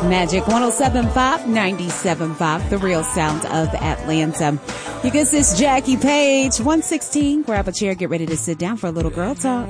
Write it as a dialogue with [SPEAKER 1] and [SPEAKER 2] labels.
[SPEAKER 1] Magic 107.5, 97.5, the real sound of Atlanta. You guess it's Jackie Page, 116. Grab a chair, get ready to sit down for a little girl talk.